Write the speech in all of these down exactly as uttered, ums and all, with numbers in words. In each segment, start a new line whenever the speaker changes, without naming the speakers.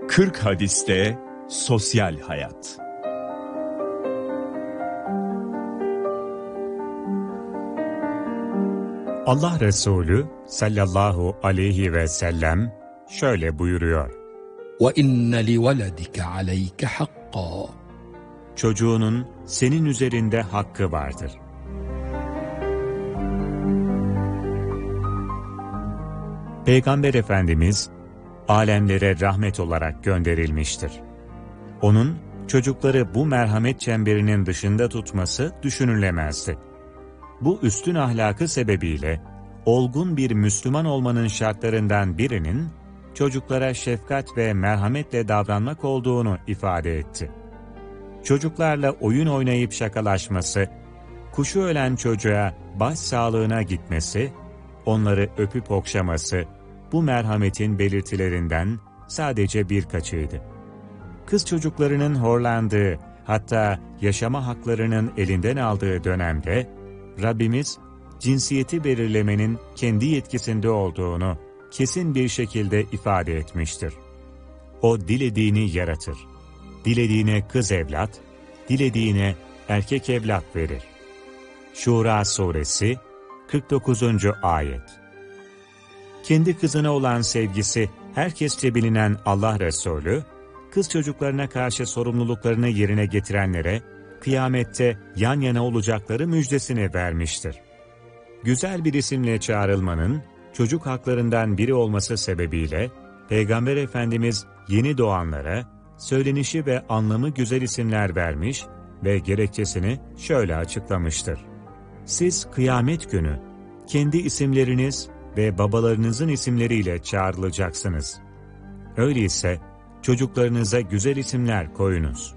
kırk hadiste sosyal hayat. Allah Resulü sallallahu aleyhi ve sellem şöyle buyuruyor:
وَاِنَّ لِوَلَدِكَ عَلَيْكَ حَقًّا
Çocuğunun senin üzerinde hakkı vardır. Peygamber Efendimiz alemlere rahmet olarak gönderilmiştir. Onun çocukları bu merhamet çemberinin dışında tutması düşünülemezdi. Bu üstün ahlakı sebebiyle olgun bir Müslüman olmanın şartlarından birinin çocuklara şefkat ve merhametle davranmak olduğunu ifade etti. Çocuklarla oyun oynayıp şakalaşması, kuşu ölen çocuğa baş sağlığına gitmesi, onları öpüp okşaması, bu merhametin belirtilerinden sadece birkaçıydı. Kız çocuklarının horlandığı, hatta yaşama haklarının elinden aldığı dönemde, Rabbimiz, cinsiyeti belirlemenin kendi yetkisinde olduğunu kesin bir şekilde ifade etmiştir. O dilediğini yaratır. Dilediğine kız evlat, dilediğine erkek evlat verir. Şura Suresi kırk dokuzuncu ayet. Kendi kızına olan sevgisi herkesçe bilinen Allah Resulü, kız çocuklarına karşı sorumluluklarını yerine getirenlere, kıyamette yan yana olacakları müjdesini vermiştir. Güzel bir isimle çağrılmanın, çocuk haklarından biri olması sebebiyle, Peygamber Efendimiz yeni doğanlara, söylenişi ve anlamı güzel isimler vermiş ve gerekçesini şöyle açıklamıştır: Siz kıyamet günü, kendi isimleriniz ve babalarınızın isimleriyle çağrılacaksınız. Öyleyse çocuklarınıza güzel isimler koyunuz.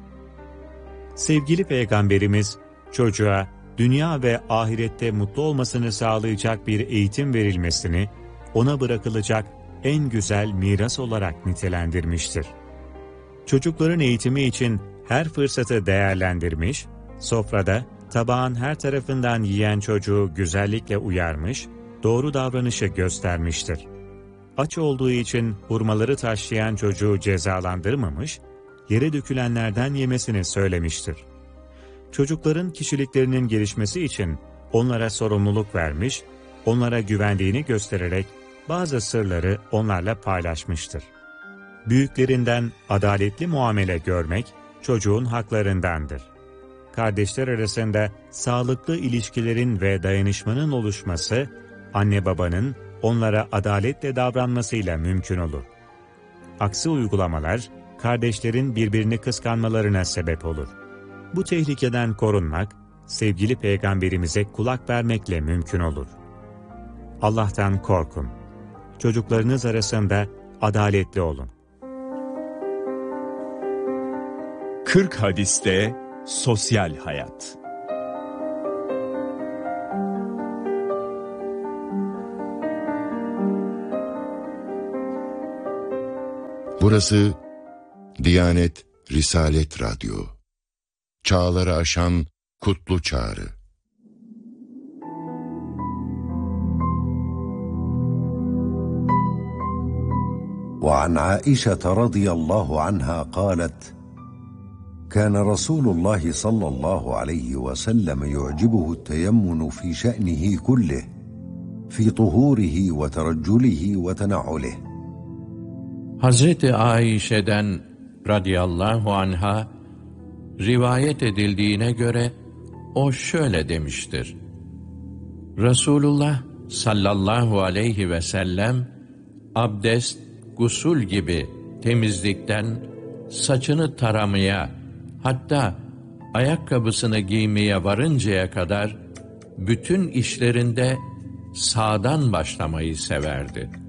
Sevgili Peygamberimiz, çocuğa dünya ve ahirette mutlu olmasını sağlayacak bir eğitim verilmesini, ona bırakılacak en güzel miras olarak nitelendirmiştir. Çocukların eğitimi için her fırsatı değerlendirmiş, sofrada tabağın her tarafından yiyen çocuğu güzellikle uyarmış, doğru davranışı göstermiştir. Aç olduğu için hurmaları taşlayan çocuğu cezalandırmamış, yere dökülenlerden yemesini söylemiştir. Çocukların kişiliklerinin gelişmesi için onlara sorumluluk vermiş, onlara güvendiğini göstererek bazı sırları onlarla paylaşmıştır. Büyüklerinden adaletli muamele görmek çocuğun haklarındandır. Kardeşler arasında sağlıklı ilişkilerin ve dayanışmanın oluşması, anne babanın onlara adaletle davranmasıyla mümkün olur. Aksi uygulamalar, kardeşlerin birbirini kıskanmalarına sebep olur. Bu tehlikeden korunmak, sevgili Peygamberimize kulak vermekle mümkün olur. Allah'tan korkun. Çocuklarınız arasında adaletli olun. kırk hadiste sosyal hayat.
Burası Diyanet Risalet Radyo. Çağları aşan kutlu çağrı.
وعن عائشة رضي الله عنها قالت كان رسول الله صلى الله عليه وسلم يعجبه التيمن في شأنه كله في طهوره وترجله وتنعله.
Hazreti Aişe'den radıyallahu anha rivayet edildiğine göre o şöyle demiştir: Resulullah sallallahu aleyhi ve sellem abdest, gusül gibi temizlikten saçını taramaya, hatta ayakkabısını giymeye varıncaya kadar bütün işlerinde sağdan başlamayı severdi.